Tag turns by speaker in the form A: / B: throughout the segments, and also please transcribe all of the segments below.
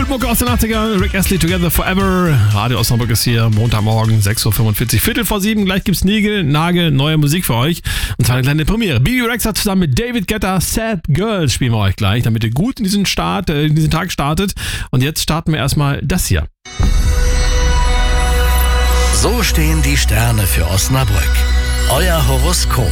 A: Kultmucke aus den 80ern, Rick Astley, Together Forever. Radio Osnabrück ist hier, Montagmorgen, 6.45 Uhr, Viertel vor 7. Gleich gibt's neue Musik für euch. Und zwar eine kleine Premiere. Bibi Rexha zusammen mit David Guetta, Sad Girls spielen wir euch gleich, damit ihr gut in diesen Tag startet. Und jetzt starten wir erstmal das hier.
B: So stehen die Sterne für Osnabrück. Euer Horoskop.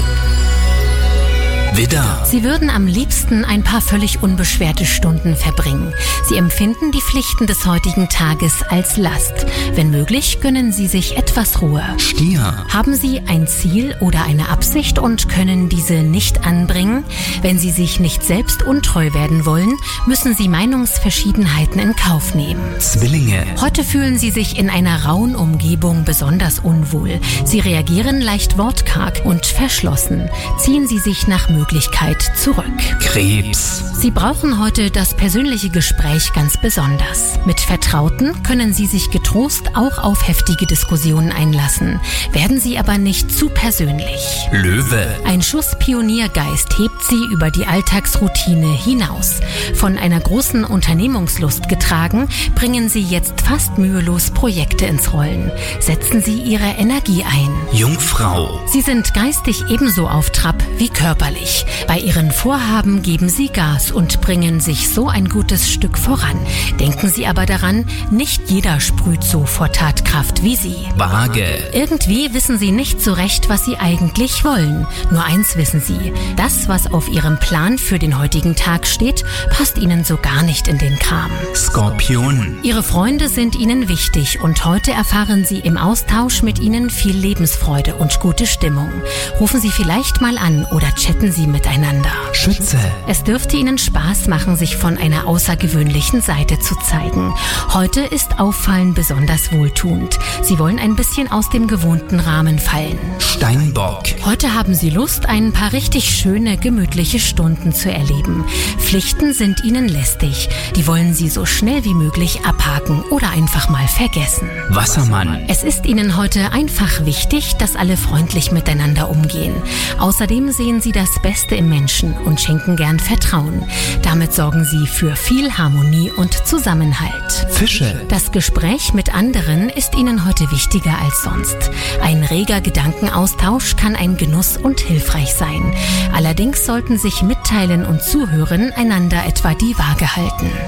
B: Widder.
C: Sie würden am liebsten ein paar völlig unbeschwerte Stunden verbringen. Sie empfinden die Pflichten des heutigen Tages als Last. Wenn möglich, gönnen Sie sich etwas Ruhe.
B: Stier.
C: Haben Sie ein Ziel oder eine Absicht und können diese nicht anbringen? Wenn Sie sich nicht selbst untreu werden wollen, müssen Sie Meinungsverschiedenheiten in Kauf nehmen.
B: Zwillinge.
C: Heute fühlen Sie sich in einer rauen Umgebung besonders unwohl. Sie reagieren leicht wortkarg und verschlossen. Ziehen Sie sich nach Möglichkeit zurück.
B: Krebs.
C: Sie brauchen heute das persönliche Gespräch ganz besonders. Mit Vertrauten können Sie sich getrost auch auf heftige Diskussionen einlassen. Werden Sie aber nicht zu persönlich.
B: Löwe.
C: Ein Schuss Pioniergeist hebt Sie über die Alltagsroutine hinaus. Von einer großen Unternehmungslust getragen, bringen Sie jetzt fast mühelos Projekte ins Rollen. Setzen Sie Ihre Energie ein.
B: Jungfrau.
C: Sie sind geistig ebenso auf Trab wie körperlich. Bei Ihren Vorhaben geben Sie Gas und bringen sich so ein gutes Stück voran. Denken Sie aber daran, nicht jeder sprüht so vor Tatkraft wie Sie.
B: Waage.
C: Irgendwie wissen Sie nicht so recht, was Sie eigentlich wollen. Nur eins wissen Sie: Das, was auf Ihrem Plan für den heutigen Tag steht, passt Ihnen so gar nicht in den Kram.
B: Skorpion.
C: Ihre Freunde sind Ihnen wichtig und heute erfahren Sie im Austausch mit ihnen viel Lebensfreude und gute Stimmung. Rufen Sie vielleicht mal an oder chatten Sie miteinander.
B: Schütze.
C: Es dürfte Ihnen Spaß machen, sich von einer außergewöhnlichen Seite zu zeigen. Heute ist Auffallen besonders wohltuend. Sie wollen ein bisschen aus dem gewohnten Rahmen fallen.
B: Steinbock.
C: Heute haben Sie Lust, ein paar richtig schöne, gemütliche Stunden zu erleben. Pflichten sind Ihnen lästig. Die wollen Sie so schnell wie möglich abhaken oder einfach mal vergessen.
B: Wassermann.
C: Es ist Ihnen heute einfach wichtig, dass alle freundlich miteinander umgehen. Außerdem sehen Sie das Beste im Menschen und schenken gern Vertrauen. Damit sorgen Sie für viel Harmonie und Zusammenhalt.
B: Fische.
C: Das Gespräch mit anderen ist Ihnen heute wichtiger als sonst. Ein reger Gedankenaustausch kann ein Genuss und hilfreich sein. Allerdings sollten sich Mitteilen und Zuhören einander etwa die Waage halten.